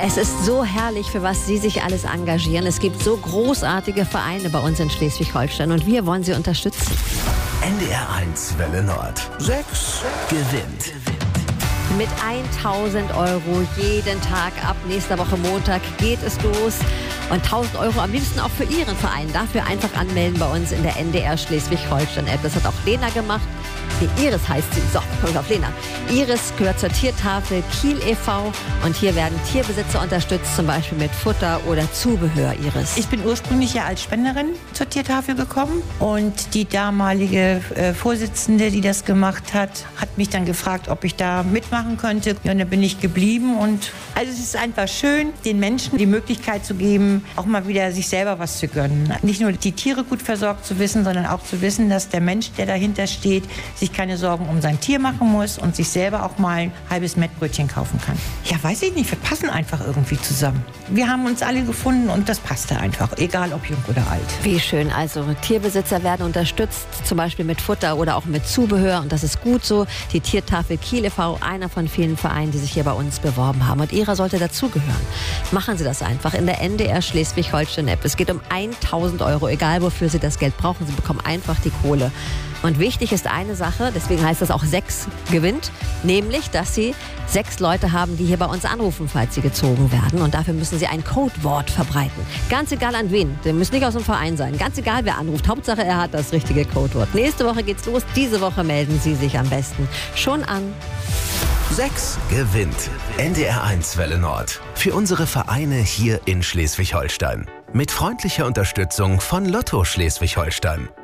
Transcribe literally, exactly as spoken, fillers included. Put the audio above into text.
Es ist so herrlich, für was Sie sich alles engagieren. Es gibt so großartige Vereine bei uns in Schleswig-Holstein und wir wollen Sie unterstützen. N D R eins Welle Nord. Sechs gewinnt. Mit tausend Euro jeden Tag ab nächster Woche Montag geht es los. Und tausend Euro am liebsten auch für Ihren Verein. Dafür einfach anmelden bei uns in der N D R Schleswig-Holstein-App. Das hat auch Lena gemacht. Die Iris heißt sie. So, kommen wir auf Lena. Iris gehört zur Tiertafel Kiel e V und hier werden Tierbesitzer unterstützt, zum Beispiel mit Futter oder Zubehör, Iris. Ich bin ursprünglich ja als Spenderin zur Tiertafel gekommen und die damalige äh, Vorsitzende, die das gemacht hat, hat mich dann gefragt, ob ich da mitmachen könnte. Ja, und dann bin ich geblieben und also es ist einfach schön, den Menschen die Möglichkeit zu geben, auch mal wieder sich selber was zu gönnen. Nicht nur die Tiere gut versorgt zu wissen, sondern auch zu wissen, dass der Mensch, der dahinter steht, sich keine Sorgen um sein Tier machen muss und sich selber auch mal ein halbes Mettbrötchen kaufen kann. Ja, weiß ich nicht, wir passen einfach irgendwie zusammen. Wir haben uns alle gefunden und das passte einfach, egal ob jung oder alt. Wie schön, also Tierbesitzer werden unterstützt, zum Beispiel mit Futter oder auch mit Zubehör und das ist gut so. Die Tiertafel Kiel e V, einer von vielen Vereinen, die sich hier bei uns beworben haben und Ihrer sollte dazugehören. Machen Sie das einfach in der N D R Schleswig-Holstein-App. Es geht um tausend Euro, egal wofür Sie das Geld brauchen, Sie bekommen einfach die Kohle. Und wichtig ist eine Sache, deswegen heißt das auch sechs gewinnt, nämlich, dass Sie sechs Leute haben, die hier bei uns anrufen, falls Sie gezogen werden. Und dafür müssen Sie ein Codewort verbreiten. Ganz egal an wen, der muss nicht aus dem Verein sein. Ganz egal, wer anruft. Hauptsache, er hat das richtige Codewort. Nächste Woche geht's los. Diese Woche melden Sie sich am besten schon an. Sechs gewinnt. N D R eins Welle Nord. Für unsere Vereine hier in Schleswig-Holstein. Mit freundlicher Unterstützung von Lotto Schleswig-Holstein.